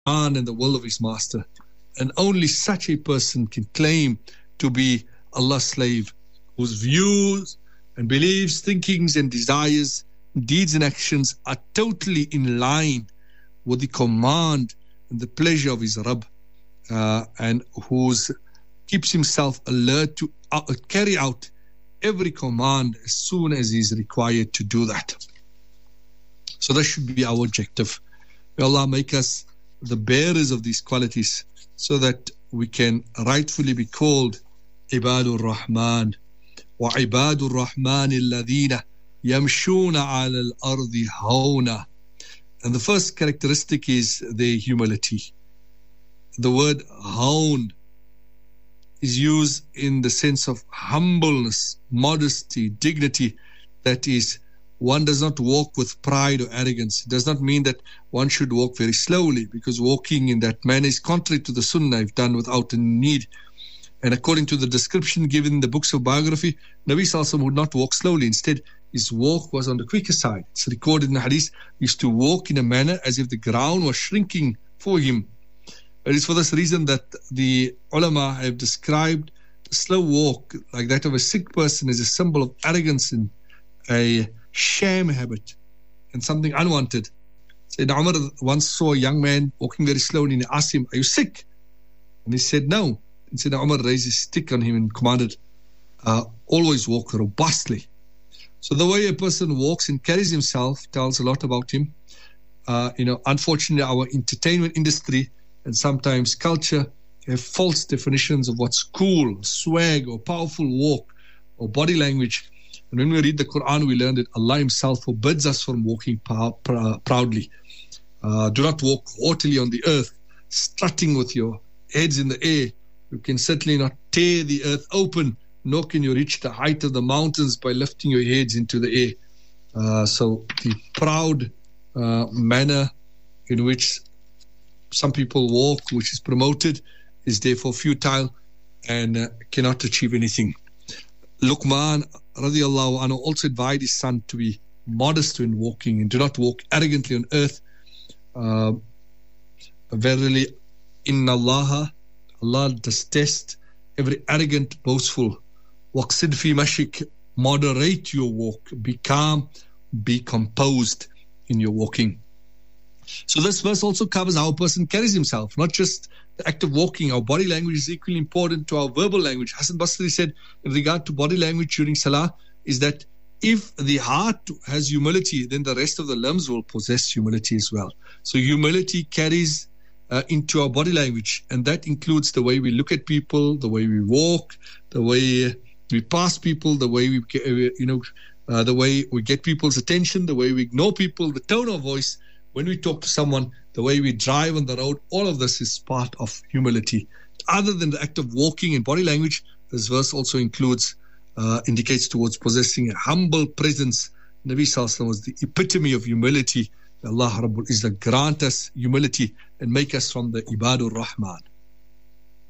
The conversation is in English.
Quran and the will of his master. And only such a person can claim to be Allah's slave, whose views and beliefs, thinkings and desires, deeds and actions are totally in line with the command and the pleasure of his Rabb, and whose keeps himself alert to carry out every command as soon as he is required to do that. So that should be our objective. May Allah make us the bearers of these qualities so that we can rightfully be called Ibadur Rahman. وعباد الرحمن الذين يمشون على الأرض هونا. And the first characteristic is their humility. The word haun is used in the sense of humbleness, modesty, dignity. That is, one does not walk with pride or arrogance. It does not mean that one should walk very slowly, because walking in that manner is contrary to the sunnah if done without a need. And according to the description given in the books of biography, Nabi Sallallahu Alaihi Wasallam would not walk slowly. Instead, his walk was on the quicker side. It's recorded in the hadith, he used to walk in a manner as if the ground was shrinking for him. It is for this reason that the ulama have described the slow walk like that of a sick person as a symbol of arrogance and a sham habit and something unwanted. Sayyidina Umar once saw a young man walking very slowly and he asked him, "Are you sick?" And he said, "No." And Sayyidina Umar raised his stick on him and commanded, always walk robustly. So the way a person walks and carries himself tells a lot about him. Unfortunately, our entertainment industry and sometimes culture have false definitions of what's cool, swag, or powerful walk, or body language. And when we read the Quran, we learn that Allah Himself forbids us from walking proudly. Do not walk haughtily on the earth, strutting with your heads in the air. You can certainly not tear the earth open, nor can you reach the height of the mountains by lifting your heads into the air. So the proud manner in which some people walk, which is promoted, is therefore futile and cannot achieve anything. Luqman radiallahu anhu also advised his son to be modest when walking and do not walk arrogantly on earth. Verily, inna Allah detest every arrogant, boastful. Waqsid fi mashik, moderate your walk, be calm, be composed in your walking. So this verse also covers how a person carries himself, not just the act of walking. Our body language is equally important to our verbal language. Hassan Basri said in regard to body language during Salah is that if the heart has humility, then the rest of the limbs will possess humility as well. So humility carries into our body language, and that includes the way we look at people, the way we walk, the way we pass people, the way the way we get people's attention, the way we ignore people, the tone of voice when we talk to someone, the way we drive on the road. All of this is part of humility. Other than the act of walking and body language, this verse also indicates towards possessing a humble presence. Nabi Sallallahu Alaihi Wasallam was the epitome of humility. Allah Rabbul Izzah grant us humility and make us from the Ibadur Rahman.